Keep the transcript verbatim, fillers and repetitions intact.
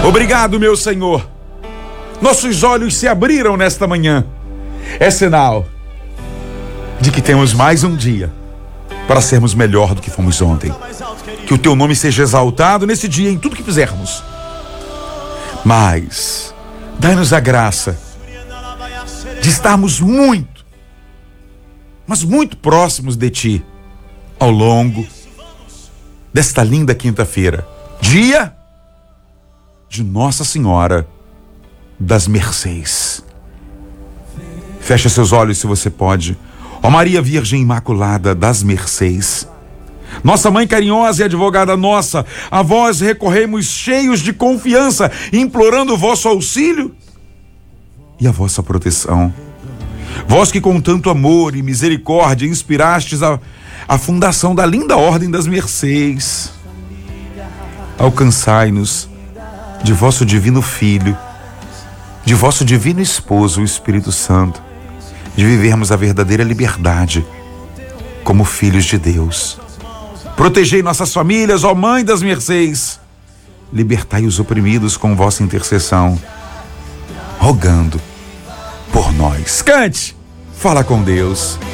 Obrigado, meu Senhor. Nossos olhos se abriram nesta manhã. É sinal de que temos mais um dia para sermos melhor do que fomos ontem. Que o teu nome seja exaltado nesse dia em tudo que fizermos. Mas dai-nos a graça de estarmos muito, mas muito próximos de ti ao longo desta linda quinta-feira, dia de Nossa Senhora das Mercês. Feche seus olhos se você pode. Ó Maria Virgem Imaculada das Mercês, nossa mãe carinhosa e advogada nossa, a vós recorremos cheios de confiança, implorando o vosso auxílio e a vossa proteção. Vós que com tanto amor e misericórdia inspirastes a, a fundação da linda Ordem das Mercês, alcançai-nos de vosso divino Filho, de vosso divino Esposo, o Espírito Santo, de vivermos a verdadeira liberdade como filhos de Deus. Protegei nossas famílias, ó Mãe das Mercês. Libertai os oprimidos com vossa intercessão, rogando por nós. Cante, fala com Deus.